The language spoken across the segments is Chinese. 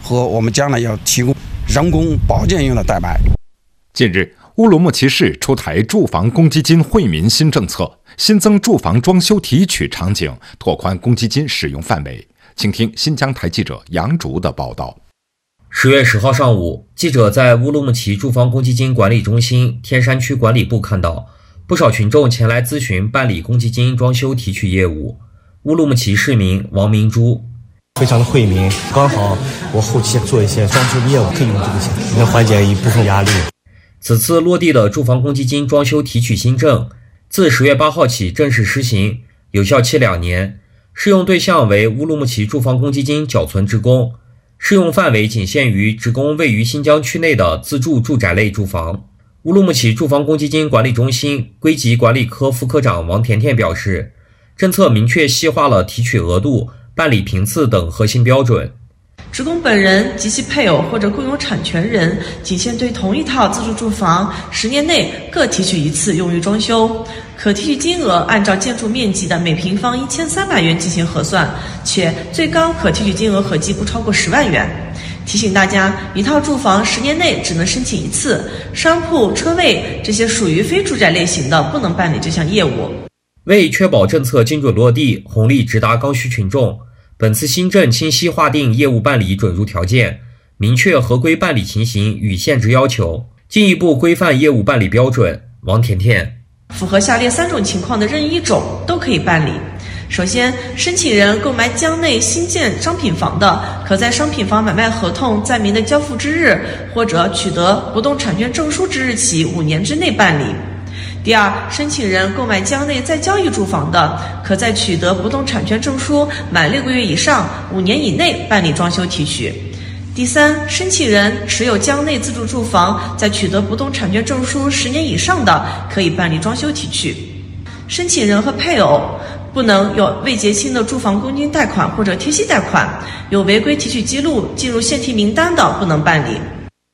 和我们将来要提供人工保健用的蛋白。 近日，乌鲁木齐市出台住房公积金惠民新政策，新增住房装修提取场景，拓宽公积金使用范围。请听新疆台记者杨竹的报道。 10月10号上午，记者在乌鲁木齐住房公积金管理中心天山区管理部看到，不少群众前来咨询办理公积金装修提取业务。乌鲁木齐市民王明珠： 非常的惠民，刚好我后期做一些装修的业务，可以用这个钱，能缓解一部分压力。 此次落地的住房公积金装修提取新政，自10月8号起正式施行，有效期2年，适用对象为乌鲁木齐住房公积金缴存职工，适用范围仅限于职工位于新疆区内的自住住宅类住房。乌鲁木齐住房公积金管理中心归集管理科副科长王甜甜表示，政策明确细化了提取额度、办理频次等核心标准。 职工本人及其配偶或者共有产权人仅限对同一套自住住房10年内各提取一次用于装修，可提取金额按照建筑面积的每平方1300元进行核算，且最高可提取金额合计不超过10万元。提醒大家，一套住房10年内只能申请一次，商铺、车位这些属于非住宅类型的不能办理这项业务。 为确保政策精准落地，红利直达刚需群众，本次新政清晰划定业务办理准入条件，明确合规办理情形与限制要求，进一步规范业务办理标准。王甜甜： 符合下列3种情况的任意一种都可以办理。首先，申请人购买疆内新建商品房的，可在商品房买卖合同载明的交付之日或者取得不动产权证书之日起5年之内办理。第二，申请人购买疆内再交易住房的，可在取得不动产权证书满6个月以上5年以内办理装修提取。第三，申请人持有疆内自住住房，在取得不动产权证书10年以上的，可以办理装修提取。申请人和配偶不能有未结清的住房公积金贷款或者贴息贷款，有违规提取记录进入限提名单的，不能办理。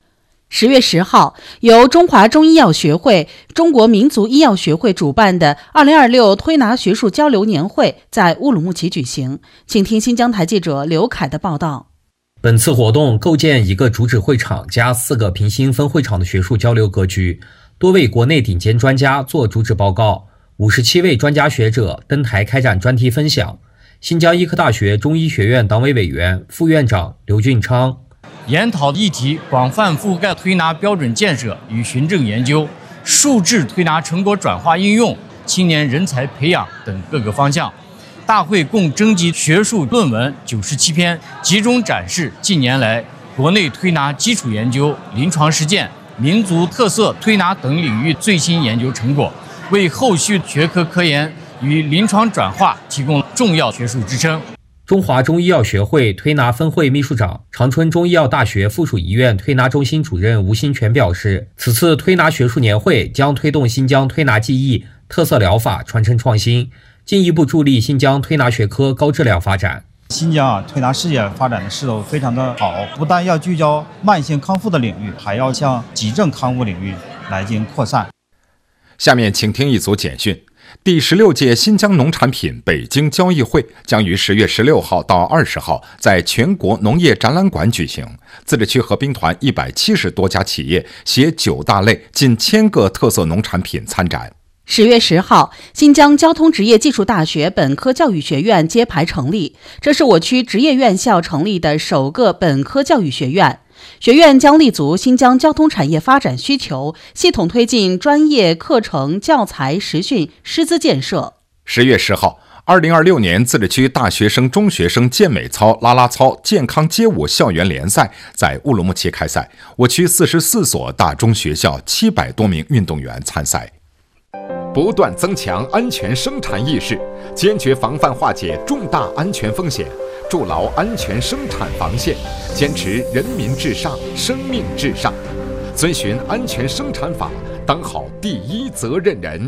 10月10号，由中华中医药学会、中国民族医药学会主办的2026推拿学术交流年会在乌鲁木齐举行。请听新疆台记者刘凯的报道。 本次活动构建一个主旨会场加4个平行分会场的学术交流格局，多位国内顶尖专家做主旨报告，57位专家学者登台开展专题分享。新疆医科大学中医学院党委委员、副院长刘俊昌： 研讨议题广泛覆盖推拿标准建设与循证研究、数字推拿成果转化应用、青年人才培养等各个方向。大会共征集学术论文97篇，集中展示近年来国内推拿基础研究、临床实践、民族特色推拿等领域最新研究成果，为后续学科科研与临床转化提供重要学术支撑。 中华中医药学会推拿分会秘书长、长春中医药大学附属医院推拿中心主任吴新全表示，此次推拿学术年会将推动新疆推拿技艺、特色疗法传承创新，进一步助力新疆推拿学科高质量发展。 新疆推拿事业发展的势头非常的好，不但要聚焦慢性康复的领域，还要向急症康复领域来进行扩散。 下面请听一组简讯。第16届新疆农产品北京交易会将于10月16号到20号在全国农业展览馆举行，自治区合兵团170多家企业携9大类近1000个特色农产品参展。 10月10号，新疆交通职业技术大学本科教育学院揭牌成立，这是我区职业院校成立的首个本科教育学院。学院将立足新疆交通产业发展需求，系统推进专业课程、教材、实训、师资建设。 10月10号，2026年自治区大学生、中学生健美操、啦啦操、健康街舞校园联赛在乌鲁木齐开赛，我区44所大中学校700多名运动员参赛。不断增强安全生产意识，坚决防范化解重大安全风险，筑牢安全生产防线，坚持人民至上、生命至上，遵循安全生产法，当好第一责任人。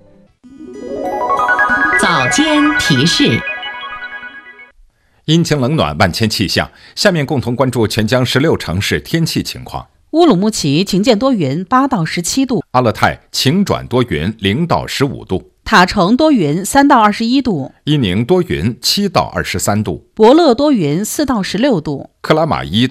早间提示。 阴晴冷暖，万千气象。下面共同关注全疆16城市天气情况。 乌鲁木齐晴间多云，8到17度； 阿勒泰晴转多云，0到15度； 塔城多云，3到21度； 伊宁多云，7到23度； 博乐多云，4到16度； 克拉玛依